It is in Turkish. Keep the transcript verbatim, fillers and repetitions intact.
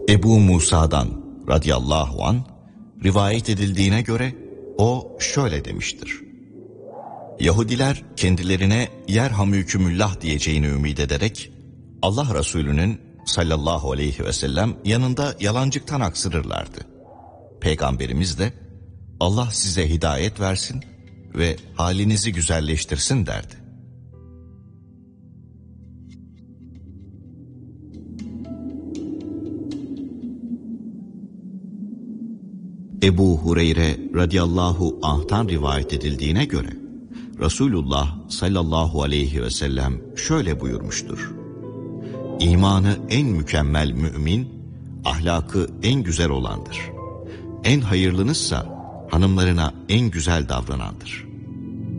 Ebu Musa'dan radıyallahu an rivayet edildiğine göre o şöyle demiştir: Yahudiler kendilerine yerhamükümüllah diyeceğini ümit ederek Allah Resulü'nün sallallahu aleyhi ve sellem yanında yalancıktan aksırırlardı. Peygamberimiz de Allah size hidayet versin ve halinizi güzelleştirsin derdi. Ebu Hureyre radıyallahu anh'tan rivayet edildiğine göre Resulullah sallallahu aleyhi ve sellem şöyle buyurmuştur: İmanı en mükemmel mümin, ahlakı en güzel olandır. En hayırlınızsa hanımlarına en güzel davranandır.